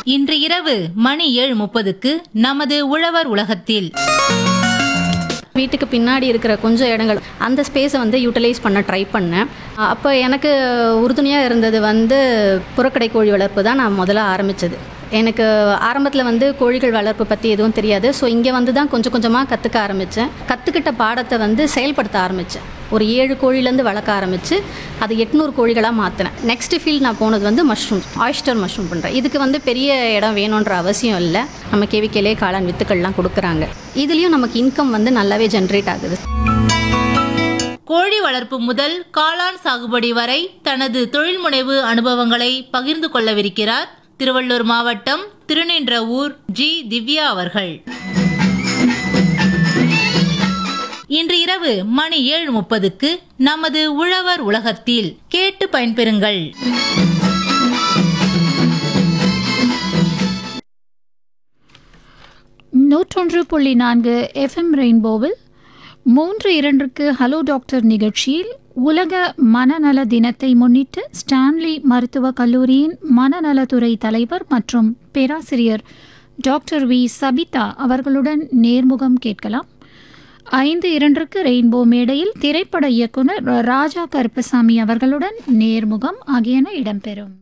இன்று இரவு மணி 7:30க்கு நமது உழவர் உலகத்தில் வீட்டுக்கு பின்னாடி இருக்கிற கொஞ்சம் இடங்கள் அந்த ஸ்பேஸை யூட்டிலைஸ் பண்ண ட்ரை பண்ணேன். அப்போ எனக்கு உறுதுணையாக இருந்தது புறக்கடை கோழி வளர்ப்பு தான் நான் முதல்ல ஆரம்பித்தது. எனக்கு ஆரம்பத்தில் கோழிகள் வளர்ப்பு பற்றி எதுவும் தெரியாது. ஸோ இங்கே தான் கொஞ்சம் கொஞ்சமாக கற்றுக்க ஆரம்பித்தேன். கற்றுக்கிட்ட பாடத்தை செயல்படுத்த ஆரம்பித்தேன். ஒரு 7 கோழிலேருந்து வளர்க்க ஆரம்பித்து அது 800 கோழிகளாக மாற்றினேன். நெக்ஸ்ட் ஃபீல்ட் நான் போனது மஷ்ரூம், ஆயிஸ்டர் மஷ்ரூம் பண்ணுறேன். இதுக்கு பெரிய இடம் வேணுன்ற அவசியம் இல்லை. நம்ம கேவிக்கையிலே காளான் வித்துக்கள்லாம் கொடுக்குறாங்க. இதுலேயும் நமக்கு இன்கம் நல்லாவே ஜென்ரேட் ஆகுது. கோழி வளர்ப்பு முதல் காளான் சாகுபடி வரை தனது தொழில் முனைவு அனுபவங்களை பகிர்ந்து கொள்ளவிருக்கிறார் திருவள்ளூர் மாவட்டம் திருநின்றவூர் ஜி. திவ்யா அவர்கள். இன்று இரவு மணி 7:30க்கு நமது உழவர் உலகத்தில் கேட்டு பயன்பெறுங்கள். 101.4 FM ரெயின்போவில் 3:02க்கு ஹலோ டாக்டர் நிகழ்ச்சியில் உலக மனநல தினத்தை முன்னிட்டு ஸ்டான்லி மருத்துவக் கல்லூரியின் மனநலத்துறை தலைவர் மற்றும் பேராசிரியர் டாக்டர் வி. சபிதா அவர்களுடன் நேர்முகம் கேட்கலாம். 5:02க்கு ரெயின்போ மேடையில் திரைப்பட இயக்குனர் ராஜா கருப்பசாமி அவர்களுடன் நேர்முகம் ஆகியன இடம்பெறும்.